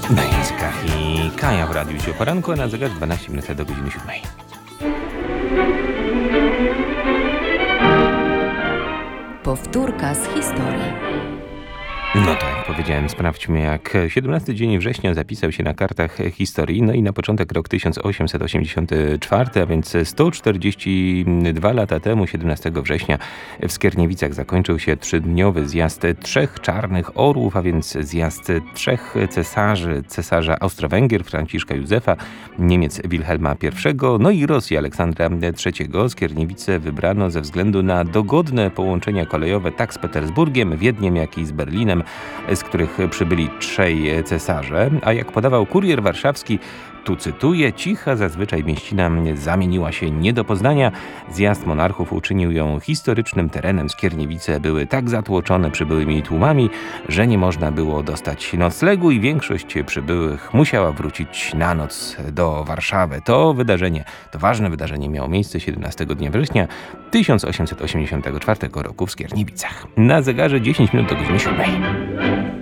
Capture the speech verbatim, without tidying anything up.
Na językach i Kaja w Radiu Cię o poranku, a na zegarze dwanaście minut do godziny siódmej. Powtórka z historii. No tak, jak powiedziałem, sprawdźmy, jak siedemnastego dzień września zapisał się na kartach historii. No i na początek rok tysiąc osiemset osiemdziesiąty czwarty, a więc sto czterdzieści dwa lata temu, siedemnastego września, w Skierniewicach zakończył się trzydniowy zjazd trzech czarnych orłów, a więc zjazd trzech cesarzy, cesarza Austro-Węgier, Franciszka Józefa, Niemiec Wilhelma pierwszego, no i Rosji Aleksandra trzeciego. Skierniewice wybrano ze względu na dogodne połączenia kolejowe tak z Petersburgiem, Wiedniem, jak i z Berlinem, z których przybyli trzej cesarze, a jak podawał Kurier Warszawski, tu cytuję, cicha zazwyczaj mieścina zamieniła się nie do poznania. Zjazd monarchów uczynił ją historycznym terenem. Skierniewice były tak zatłoczone przybyłymi tłumami, że nie można było dostać noclegu i większość przybyłych musiała wrócić na noc do Warszawy. To wydarzenie, to ważne wydarzenie miało miejsce siedemnastego dnia września tysiąc osiemset osiemdziesiątego czwartego roku w Skierniewicach. Na zegarze dziesięć minut do godziny siódmej.